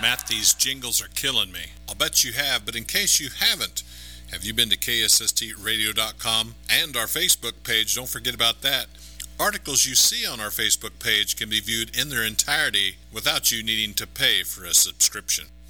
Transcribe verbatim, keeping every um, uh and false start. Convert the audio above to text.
Matt, these jingles are killing me. I'll bet you have, but in case you haven't, have you been to K S S T radio dot com and our Facebook page? Don't forget about that. Articles you see on our Facebook page can be viewed in their entirety without you needing to pay for a subscription.